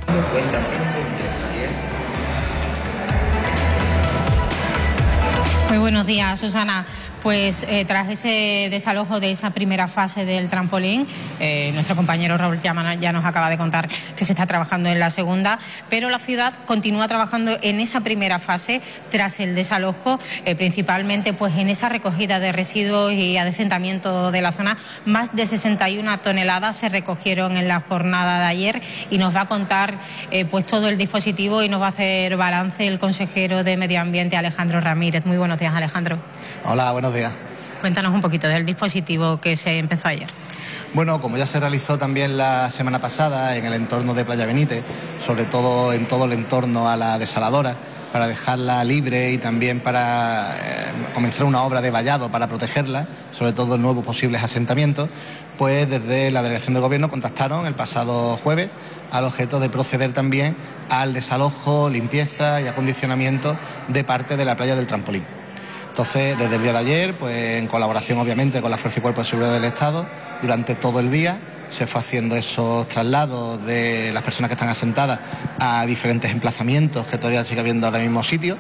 Muy buenos días, Susana. Pues tras ese desalojo de esa primera fase del trampolín, nuestro compañero Raúl ya nos acaba de contar que se está trabajando en la segunda, pero la ciudad continúa trabajando en esa primera fase tras el desalojo, principalmente pues en esa recogida de residuos y adecentamiento de la zona. Más de 61 toneladas se recogieron en la jornada de ayer y nos va a contar pues todo el dispositivo y nos va a hacer balance el consejero de Medio Ambiente, Alejandro Ramírez. Muy buenos días, Alejandro. Hola, buenos días. Cuéntanos un poquito del dispositivo que se empezó ayer. Bueno, como ya se realizó también la semana pasada en el entorno de Playa Benítez, sobre todo en todo el entorno a la desaladora, para dejarla libre y también para comenzar una obra de vallado para protegerla, sobre todo en nuevos posibles asentamientos, pues desde la Delegación de Gobierno contactaron el pasado jueves al objeto de proceder también al desalojo, limpieza y acondicionamiento de parte de la playa del Trampolín. Entonces, desde el día de ayer, pues en colaboración obviamente con la Fuerza y Cuerpo de Seguridad del Estado, durante todo el día se fue haciendo esos traslados de las personas que están asentadas a diferentes emplazamientos que todavía sigue habiendo ahora mismo sitios.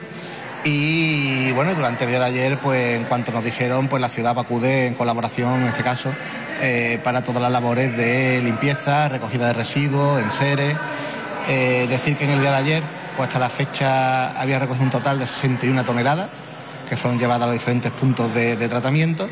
Y bueno, durante el día de ayer, pues en cuanto nos dijeron, pues la ciudad acude en colaboración, en este caso, para todas las labores de limpieza, recogida de residuos, enseres. Decir que en el día de ayer, pues hasta la fecha había recogido un total de 61 toneladas, que fueron llevadas a los diferentes puntos de tratamiento,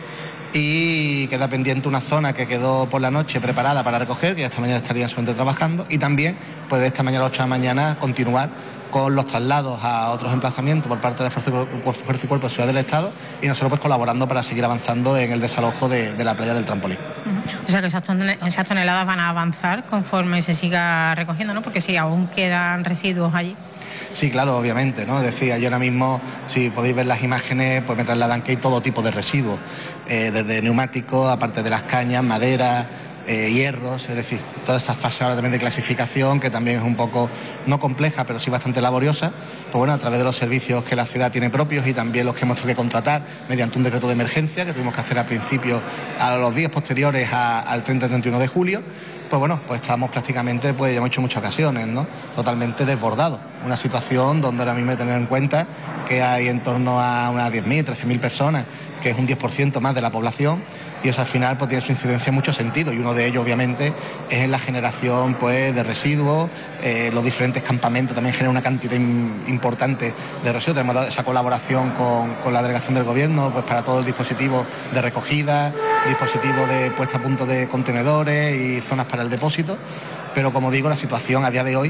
y queda pendiente una zona que quedó por la noche preparada para recoger, que ya esta mañana estarían solamente trabajando, y también pues de esta mañana a las 8 de la mañana continuar con los traslados a otros emplazamientos por parte de Fuerza y Cuerpo de Seguridad del Estado, y nosotros pues colaborando para seguir avanzando en el desalojo de la playa del Trampolín. O sea que esas toneladas van a avanzar conforme se siga recogiendo, ¿no? Porque sí, aún quedan residuos allí. Sí, claro, obviamente, ¿no? Es decir, yo ahora mismo, si podéis ver las imágenes, pues me trasladan que hay todo tipo de residuos, desde neumáticos, aparte de las cañas, madera, hierros, es decir, toda esa fase ahora también de clasificación, que también es un poco, no compleja, pero sí bastante laboriosa, pues bueno, a través de los servicios que la ciudad tiene propios y también los que hemos tenido que contratar mediante un decreto de emergencia que tuvimos que hacer al principio, a los días posteriores al 30-31 de julio, pues bueno, pues estamos prácticamente, pues ya hemos hecho muchas ocasiones, ¿no? Totalmente desbordados. Una situación donde ahora mismo hay que tener en cuenta que hay en torno a unas 10.000, 13.000 personas, que es un 10% más de la población, y eso al final pues tiene su incidencia en muchos sentidos, y uno de ellos obviamente es en la generación pues de residuos. Los diferentes campamentos también generan una cantidad importante de residuos. Tenemos dado esa colaboración con la Delegación del Gobierno pues para todo el dispositivo de recogida, dispositivo de puesta a punto de contenedores y zonas para el depósito, pero como digo, la situación a día de hoy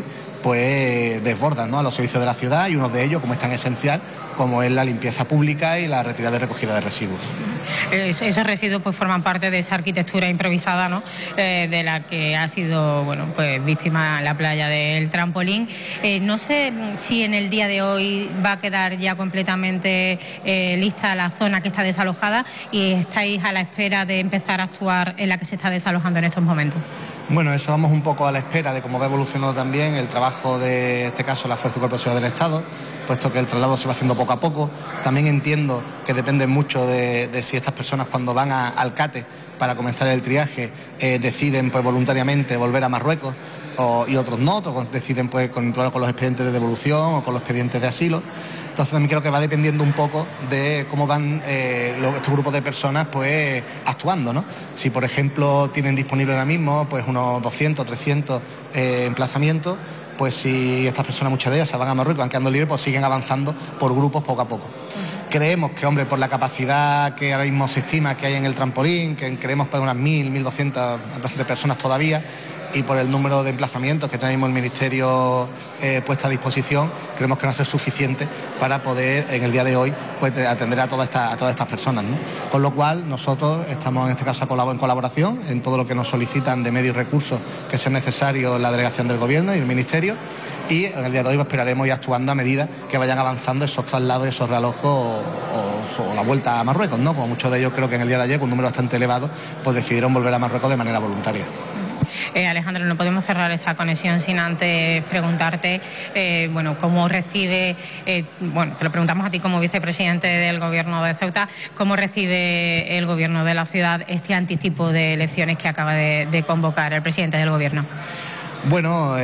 pues desborda, ¿no?, a los servicios de la ciudad, y uno de ellos, como es tan esencial, como es la limpieza pública y la retirada de recogida de residuos. Esos residuos pues forman parte de esa arquitectura improvisada, ¿no?, de la que ha sido, bueno, pues víctima la playa del Trampolín. No sé si en el día de hoy va a quedar ya completamente lista la zona que está desalojada, y estáis a la espera de empezar a actuar en la que se está desalojando en estos momentos. Bueno, eso vamos un poco a la espera de cómo va evolucionando también el trabajo de, en este caso, la Fuerza y Cuerpo de Seguridad del Estado, puesto que el traslado se va haciendo poco a poco. También entiendo que depende mucho de si estas personas, cuando van al CATE para comenzar el triaje, deciden pues voluntariamente volver a Marruecos, y otros no, otros deciden pues continuar con los expedientes de devolución o con los expedientes de asilo. Entonces también creo que va dependiendo un poco de cómo van estos grupos de personas pues actuando, ¿no? Si por ejemplo tienen disponible ahora mismo pues unos 200, 300 emplazamientos, pues si estas personas, muchas de ellas, se van a Marruecos, van quedando libres, pues siguen avanzando por grupos poco a poco. Creemos que, hombre, por la capacidad que ahora mismo se estima que hay en el Trampolín, que creemos que hay unas 1.000, 1.200 personas todavía, y por el número de emplazamientos que tenemos el Ministerio puesta a disposición, creemos que no va a ser suficiente para poder en el día de hoy pues atender a todas estas personas, ¿no? Con lo cual nosotros estamos en este caso en colaboración en todo lo que nos solicitan de medios y recursos que sean necesarios la Delegación del Gobierno y el Ministerio, y en el día de hoy esperaremos ir actuando a medida que vayan avanzando esos traslados, esos realojos o la vuelta a Marruecos, ¿no? Como muchos de ellos, creo que en el día de ayer, con un número bastante elevado, pues decidieron volver a Marruecos de manera voluntaria. Alejandro, no podemos cerrar esta conexión sin antes preguntarte, bueno, cómo recibe, bueno, te lo preguntamos a ti como vicepresidente del Gobierno de Ceuta, cómo recibe el Gobierno de la ciudad este anticipo de elecciones que acaba de convocar el presidente del Gobierno. Bueno,